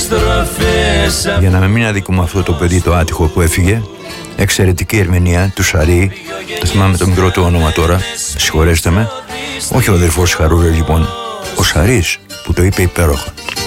Για να μην αδικούμε αυτό το παιδί το άτυχο που έφυγε, εξαιρετική ερμηνεία του Σαρή, δεν θυμάμαι το μικρό του όνομα τώρα, συγχωρέστε με. Όχι ο αδερφός Χαρούρε λοιπόν, ο Σαρής που το είπε υπέροχα.